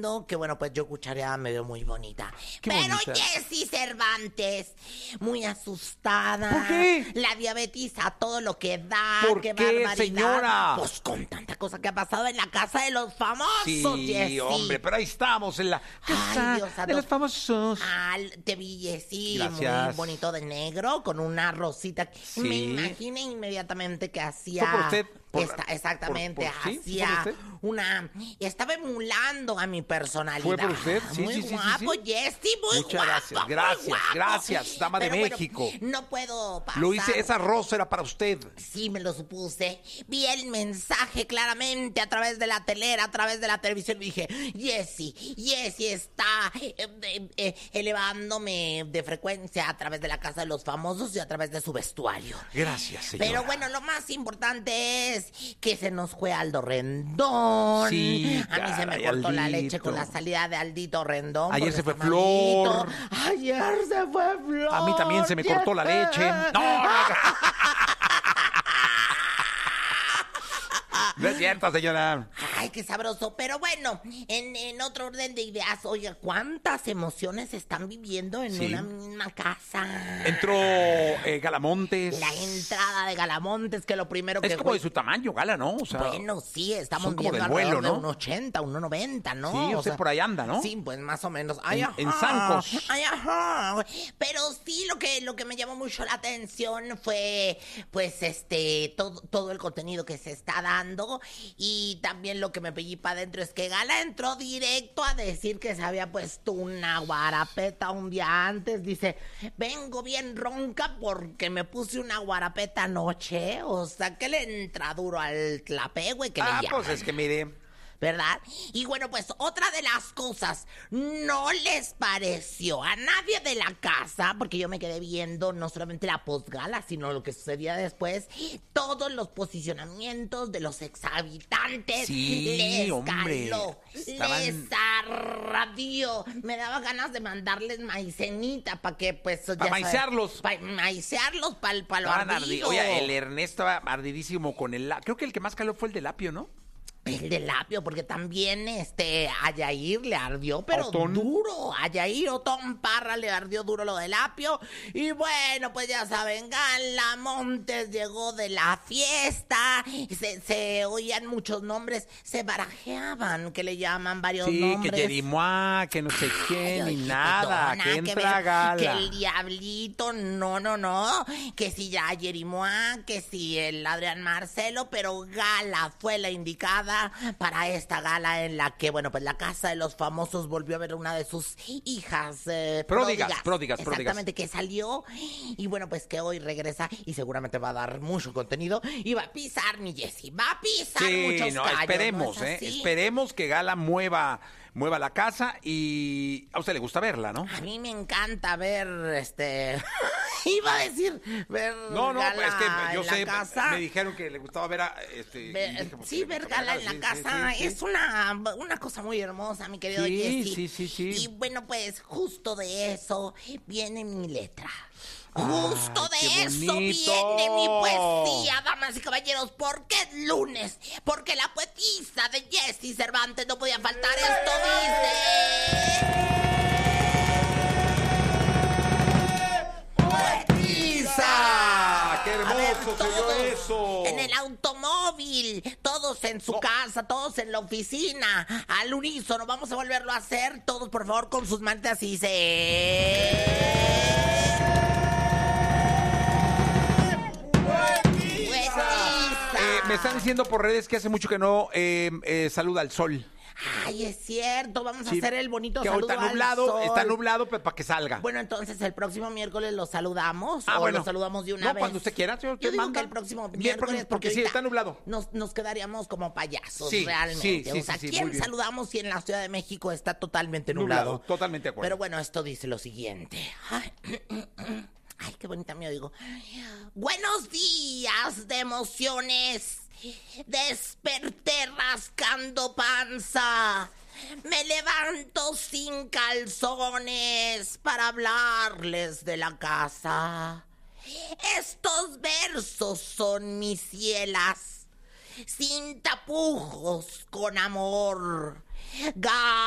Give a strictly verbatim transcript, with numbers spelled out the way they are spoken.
diciendo que, bueno, pues yo cuchareada me veo muy bonita. Qué Pero bonita. Jessy Cervantes, muy asustada. ¿Por qué? La diabetes a todo lo que da. ¿Por qué, qué, barbaridad. señora? Pues con tanta cosa que ha pasado en la casa de los famosos, Sí, Jessy. hombre, pero ahí estamos en la casa Ay, Dios de santo. los famosos. Ah, te vi, Jessy, muy Gracias. bonito de negro, con una rosita. Sí. Me imaginé inmediatamente que hacía... ¿Fue por usted? Por- Esta- exactamente, por- por- ¿sí? ¿Fue hacía por usted? una... Estaba emulando a mi personalidad. ¿Fue por usted? Sí, muy sí, sí, sí, guapo, sí. Jessy, muy Muchas guapo. gracias, muy gracias, guapo. gracias, dama de Pero bueno, México. no puedo pasar. Lo hice, esa rosa era para usted. Sí, me lo supuse. Vi el mensaje claramente a través de la telera, a través de la televisión. Y dije, Jessy, Jessy está eh, eh, eh, elevándome de frecuencia a través de la casa de los famosos y a través de su vestuario. Gracias, señora. Pero bueno, lo más importante es que se nos fue Aldo Rendón. Sí, a mí se me caray, cortó la Aldito. leche con la salida de Aldito Rendón. Ayer porque se fue está malito. Flor. Ayer se fue Flor. A mí también se me cortó la leche. No, no, no es cierto, señora. Ay, qué sabroso. Pero bueno, en, en otro orden de ideas, oiga, ¿cuántas emociones se están viviendo en Sí. una misma casa? Entró eh, Galamontes. La entrada de Galamontes, que lo primero que... Es como fue- de su tamaño, Gala, ¿no? O sea, Bueno, sí, estamos son como viendo del vuelo, alrededor de ¿no? un ochenta, un noventa, ¿no? Sí, usted por ahí anda, ¿no? Sí, pues más o menos. Ay, En- ajá. en zancos. Ay, ajá. Pero sí, lo que, lo que me llamó mucho la atención fue, pues, este, todo, todo el contenido que se está dando. Y también lo que me pellí para adentro es que Gala entró directo a decir que se había puesto una guarapeta un día antes. Dice, vengo bien ronca porque me puse una guarapeta anoche. O sea, que le entra duro al tlapegue que Ah, le pues llaman. es que mire. ¿Verdad? Y bueno, pues otra de las cosas, no les pareció a nadie de la casa, porque yo me quedé viendo no solamente la posgala, sino lo que sucedía después, todos los posicionamientos de los exhabitantes. Sí, les hombre, caló, estaban- les arradió. Me daba ganas de mandarles maicenita para que, pues, Pa' maicearlos. Para maicearlos, para el palo Estaban ardi- ardido. Oye, el Ernesto estaba ardidísimo con el... la- Creo que el que más caló fue el del apio, ¿no? El de Lapio, porque también este a Yair le ardió, pero Otón. duro. A Yair Otón Parra le ardió duro lo del Lapio. Y bueno, pues ya saben, Gala Montes llegó de la fiesta. Se, se oían muchos nombres, se barajeaban, que le llaman varios Sí, nombres. que Jerimois, que no sé qué, Ay, ni oye, nada, perdona, que que entra ver- Gala. Que el diablito, no, no, no. Que si ya Jerimois, que si el Adrián Marcelo, pero Gala fue la indicada para esta gala en la que, bueno, pues la casa de los famosos volvió a ver una de sus hijas eh, Pródigas, pródigas, pródigas. Exactamente, que salió y bueno, pues que hoy regresa y seguramente va a dar mucho contenido y va a pisar, mi Jessy, va a pisar Sí, muchos no, callos, esperemos, ¿no es ¿eh? así? Esperemos que Gala mueva, mueva la casa y a usted le gusta verla, ¿no? A mí me encanta ver, este... Iba a decir, ver No, no, gala es que yo en la sé, casa. me dijeron que le gustaba ver a... Este, Ve- y dije, pues, sí, que le ver gusta gala en la sí, sí, casa sí, sí. es una, una cosa muy hermosa, mi querido Sí, Jessy. sí, sí, sí. Y bueno, pues justo de eso viene mi letra. Justo Ay, de qué eso bonito. viene mi poesía, damas y caballeros, porque es lunes, porque la poetisa de Jessy Cervantes no podía faltar. Esto dice... ¡Poetisa! ¡Qué A ver, hermoso se oyó todos eso! en el automóvil, todos en su No. casa, todos en la oficina, al unísono, vamos a volverlo a hacer, todos por favor con sus manitas y se... Poetisa. Eh, me están diciendo por redes que hace mucho que no eh, eh, saluda al sol. Ay, es cierto, vamos Sí, a hacer el bonito que saludo ahorita al nublado, sol. está nublado para que salga. Bueno, entonces el próximo miércoles lo saludamos Ah, o bueno. lo saludamos de una No, vez. cuando usted quiera, señor, Yo usted digo manda. que el próximo Bien, miércoles porque- porque porque sí, ahorita está nublado. Nos, nos quedaríamos como payasos Sí, realmente. sí, sí, o sea, sí, sí, ¿quién muy bien. saludamos si en la Ciudad de México está totalmente nublado? Nublado, totalmente de acuerdo. Pero bueno, esto dice lo siguiente. Ay, ay, qué bonita me oigo. Buenos días de emociones. Desperté rascando panza. Me levanto sin calzones para hablarles de la casa. Estos versos son mis cielas, sin tapujos, con amor.